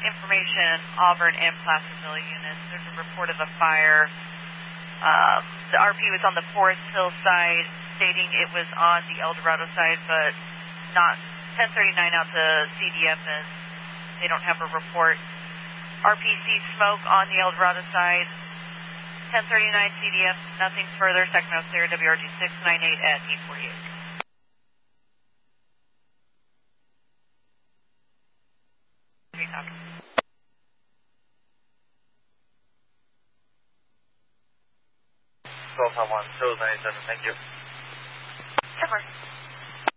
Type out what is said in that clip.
information, Auburn and Placerville units. There's a report of a fire. The RP was on the Forest Hill side, stating it was on the El Dorado side, but not 1039 out to CDF, and they don't have a report. RPC smoke on the El Dorado side. 1039 CDF, nothing further. Sacramento clear, WRG 698 at 848. Golf 1, 297, thank you. Sure.